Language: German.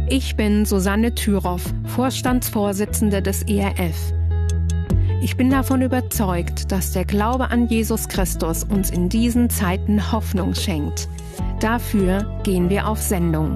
Ich bin Susanne Thüroff, Vorstandsvorsitzende des ERF. Ich bin davon überzeugt, dass der Glaube an Jesus Christus uns in diesen Zeiten Hoffnung schenkt. Dafür gehen wir auf Sendung.